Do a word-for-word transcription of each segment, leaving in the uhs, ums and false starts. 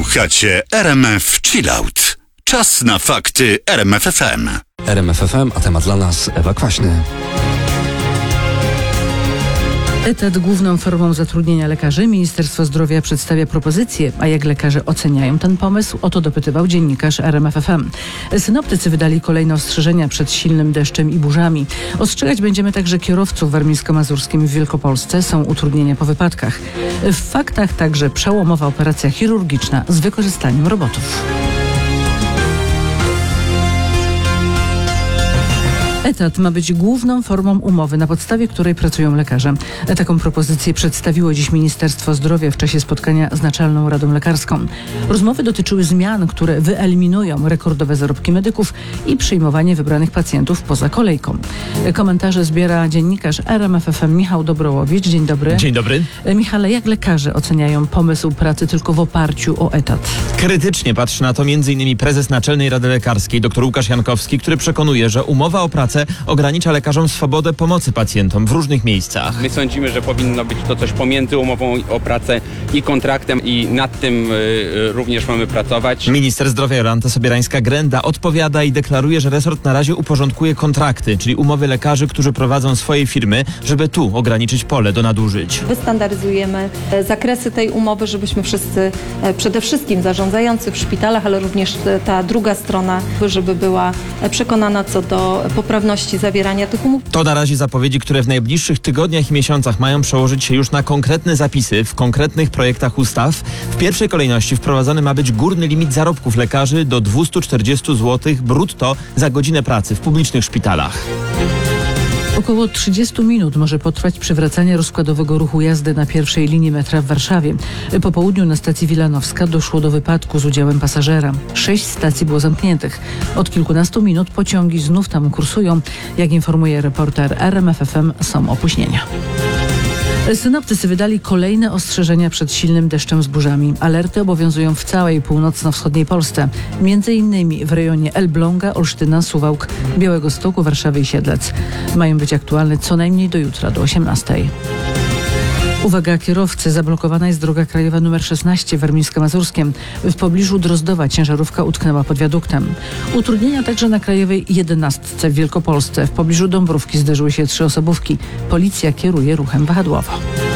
Słuchacie R M F Chillout. Czas na fakty R M F F M. R M F F M, a temat dla nas Ewa Kwaśny. Etat główną formą zatrudnienia lekarzy. Ministerstwo Zdrowia przedstawia propozycje, a jak lekarze oceniają ten pomysł? O to dopytywał dziennikarz R M F F M. Synoptycy wydali kolejne ostrzeżenia przed silnym deszczem i burzami. Ostrzegać będziemy także kierowców w warmińsko-mazurskim i w Wielkopolsce. Są utrudnienia po wypadkach. W faktach także przełomowa operacja chirurgiczna z wykorzystaniem robotów. Etat ma być główną formą umowy, na podstawie której pracują lekarze. Taką propozycję przedstawiło dziś Ministerstwo Zdrowia w czasie spotkania z Naczelną Radą Lekarską. Rozmowy dotyczyły zmian, które wyeliminują rekordowe zarobki medyków i przyjmowanie wybranych pacjentów poza kolejką. Komentarze zbiera dziennikarz R M F F M Michał Dobrołowicz. Dzień dobry. Dzień dobry. Michale, jak lekarze oceniają pomysł pracy tylko w oparciu o etat? Krytycznie patrzy na to między innymi prezes Naczelnej Rady Lekarskiej dr Łukasz Jankowski, który przekonuje, że umowa o pracę ogranicza lekarzom swobodę pomocy pacjentom w różnych miejscach. My sądzimy, że powinno być to coś pomiędzy umową o pracę i kontraktem i nad tym y, również mamy pracować. Minister zdrowia Jolanta Sobierańska-Grenda odpowiada i deklaruje, że resort na razie uporządkuje kontrakty, czyli umowy lekarzy, którzy prowadzą swoje firmy, żeby tu ograniczyć pole do nadużyć. Wystandaryzujemy zakresy tej umowy, żebyśmy wszyscy, przede wszystkim zarządzający w szpitalach, ale również ta druga strona, żeby była przekonana co do poprawności zawierania tych umów. To na razie zapowiedzi, które w najbliższych tygodniach i miesiącach mają przełożyć się już na konkretne zapisy w konkretnych projektach ustaw. W pierwszej kolejności wprowadzony ma być górny limit zarobków lekarzy do dwieście czterdzieści złotych brutto za godzinę pracy w publicznych szpitalach. Około trzydzieści minut może potrwać przywracanie rozkładowego ruchu jazdy na pierwszej linii metra w Warszawie. Po południu na stacji Wilanowska doszło do wypadku z udziałem pasażera. Sześć stacji było zamkniętych. Od kilkunastu minut pociągi znów tam kursują. Jak informuje reporter R M F F M, są opóźnienia. Synoptycy wydali kolejne ostrzeżenia przed silnym deszczem z burzami. Alerty obowiązują w całej północno-wschodniej Polsce. Między innymi w rejonie Elbląga, Olsztyna, Suwałk, Białegostoku, Warszawy i Siedlec. Mają być aktualne co najmniej do jutra, do osiemnastej. Uwaga kierowcy, zablokowana jest droga krajowa nr szesnaście w Warmińsko-Mazurskiem. W pobliżu Drozdowa ciężarówka utknęła pod wiaduktem. Utrudnienia także na krajowej jedenastce w Wielkopolsce. W pobliżu Dąbrówki zderzyły się trzy osobówki. Policja kieruje ruchem wahadłowo.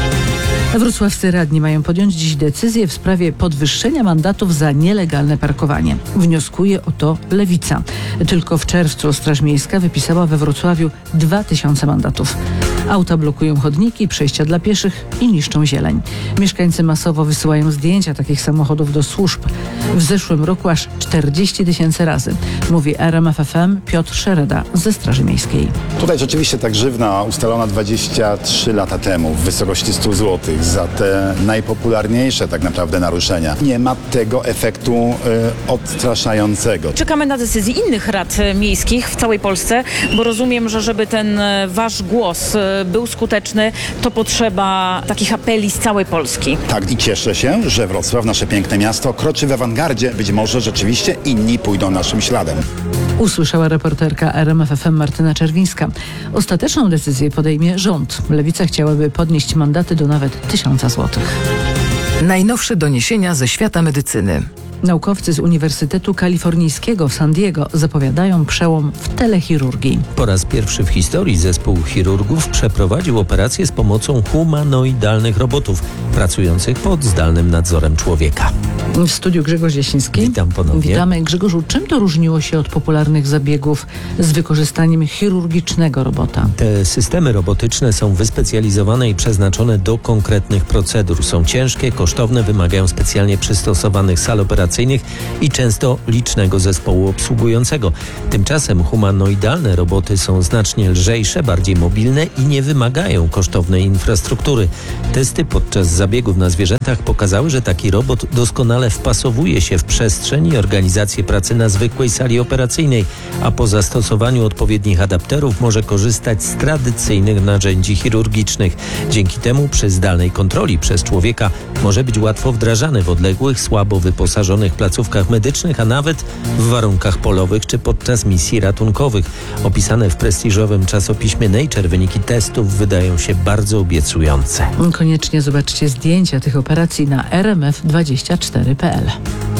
Wrocławscy radni mają podjąć dziś decyzję w sprawie podwyższenia mandatów za nielegalne parkowanie. Wnioskuje o to Lewica. Tylko w czerwcu Straż Miejska wypisała we Wrocławiu dwa tysiące mandatów. Auta blokują chodniki, przejścia dla pieszych i niszczą zieleń. Mieszkańcy masowo wysyłają zdjęcia takich samochodów do służb. W zeszłym roku aż czterdzieści tysięcy razy, mówi R M F F M Piotr Szereda ze Straży Miejskiej. Tutaj rzeczywiście ta grzywna ustalona dwadzieścia trzy lata temu w wysokości stu złotych za te najpopularniejsze tak naprawdę naruszenia. Nie ma tego efektu y, odstraszającego. Czekamy na decyzję innych rad miejskich w całej Polsce, bo rozumiem, że żeby ten wasz głos był skuteczny, to potrzeba takich apeli z całej Polski. Tak, i cieszę się, że Wrocław, nasze piękne miasto, kroczy w awangardzie. Być może rzeczywiście inni pójdą naszym śladem. Usłyszała reporterka R M F F M Martyna Czerwińska. Ostateczną decyzję podejmie rząd. Lewica chciałaby podnieść mandaty do nawet tysiąca złotych. Najnowsze doniesienia ze świata medycyny. Naukowcy z Uniwersytetu Kalifornijskiego w San Diego zapowiadają przełom w telechirurgii. Po raz pierwszy w historii zespół chirurgów przeprowadził operację z pomocą humanoidalnych robotów pracujących pod zdalnym nadzorem człowieka. W studiu Grzegorz Jasiński. Witam ponownie. Witamy. Grzegorzu, czym to różniło się od popularnych zabiegów z wykorzystaniem chirurgicznego robota? Te systemy robotyczne są wyspecjalizowane i przeznaczone do konkretnych procedur. Są ciężkie, kosztowne, wymagają specjalnie przystosowanych sal operacyjnych i często licznego zespołu obsługującego. Tymczasem humanoidalne roboty są znacznie lżejsze, bardziej mobilne i nie wymagają kosztownej infrastruktury. Testy podczas zabiegów na zwierzętach pokazały, że taki robot doskonale wpasowuje się w przestrzeń i organizację pracy na zwykłej sali operacyjnej, a po zastosowaniu odpowiednich adapterów może korzystać z tradycyjnych narzędzi chirurgicznych. Dzięki temu przy zdalnej kontroli przez człowieka może być łatwo wdrażany w odległych, słabo wyposażonych placówkach medycznych, a nawet w warunkach polowych czy podczas misji ratunkowych. Opisane w prestiżowym czasopiśmie Nature wyniki testów wydają się bardzo obiecujące. Koniecznie zobaczcie zdjęcia tych operacji na r m f dwadzieścia cztery kropka p l.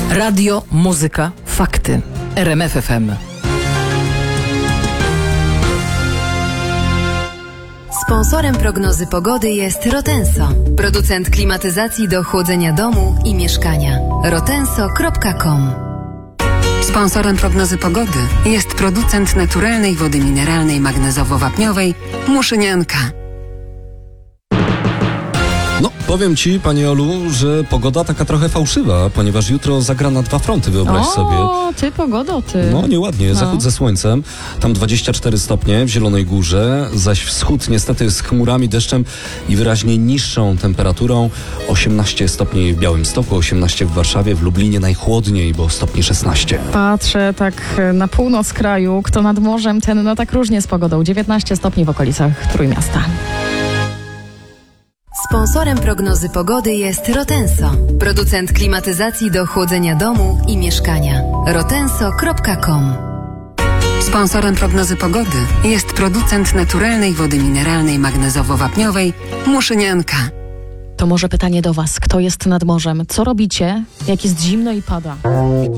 Radio, muzyka, fakty. R M F F M. Sponsorem prognozy pogody jest Rotenso, producent klimatyzacji do chłodzenia domu i mieszkania. rotenso kropka com. Sponsorem prognozy pogody jest producent naturalnej wody mineralnej magnezowo-wapniowej Muszynianka. No, powiem ci, Pani Olu, że pogoda taka trochę fałszywa, ponieważ jutro zagra na dwa fronty, wyobraź o, sobie. O, ty pogodo, ty. No, nieładnie. No. Zachód ze słońcem, tam dwadzieścia cztery stopnie w Zielonej Górze, zaś wschód niestety z chmurami, deszczem i wyraźnie niższą temperaturą. osiemnaście stopni w Białymstoku, osiemnaście w Warszawie, w Lublinie najchłodniej, bo stopni szesnaście. Patrzę tak na północ kraju, kto nad morzem, ten no tak różnie z pogodą. dziewiętnaście stopni w okolicach Trójmiasta. Sponsorem prognozy pogody jest Rotenso, producent klimatyzacji do chłodzenia domu i mieszkania. rotenso kropka com. Sponsorem prognozy pogody jest producent naturalnej wody mineralnej magnezowo-wapniowej Muszynianka. To może pytanie do was. Kto jest nad morzem? Co robicie, jak jest zimno i pada?